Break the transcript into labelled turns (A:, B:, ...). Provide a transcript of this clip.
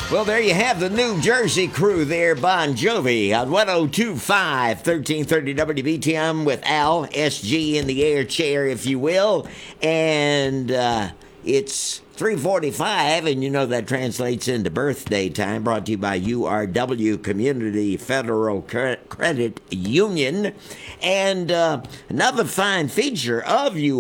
A: Well, there you have the New Jersey crew there, Bon Jovi, on 1025, 1330 WBTM with Al, SG in the air chair, if you will. And it's 3:45, and you know that translates into birthday time, brought to you by URW Community Federal Credit Union. And another fine feature of